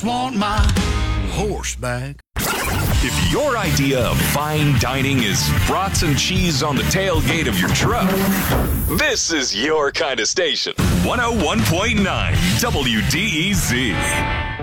just want my horse back. If your idea of fine dining is brats and cheese on the tailgate of your truck, this is your kind of station. 101.9 WDEZ.